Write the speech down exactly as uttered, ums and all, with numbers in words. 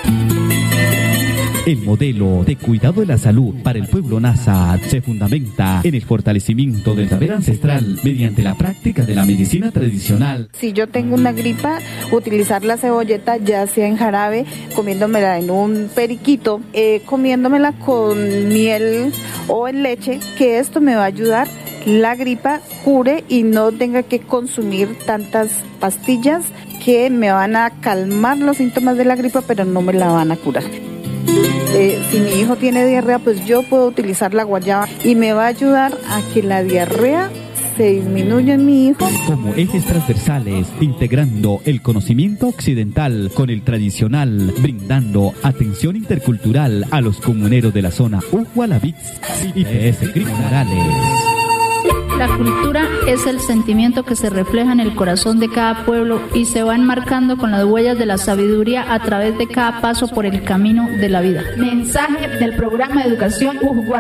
El modelo de cuidado de la salud para el pueblo Nasa se fundamenta en el fortalecimiento del saber ancestral mediante la práctica de la medicina tradicional. Si yo tengo una gripa, utilizar la cebolleta ya sea en jarabe, comiéndomela en un periquito, eh, comiéndomela con miel o en leche, que esto me va a ayudar la gripa cure y no tenga que consumir tantas pastillas que me van a calmar los síntomas de la gripa, pero no me la van a curar. Eh, si mi hijo tiene diarrea, pues yo puedo utilizar la guayaba y me va a ayudar a que la diarrea se disminuya en mi hijo. Como ejes transversales, integrando el conocimiento occidental con el tradicional, brindando atención intercultural a los comuneros de la zona Uhualabix y P S Criminales. La cultura es el sentimiento que se refleja en el corazón de cada pueblo y se va enmarcando con las huellas de la sabiduría a través de cada paso por el camino de la vida. Mensaje del programa de educación Uhuala.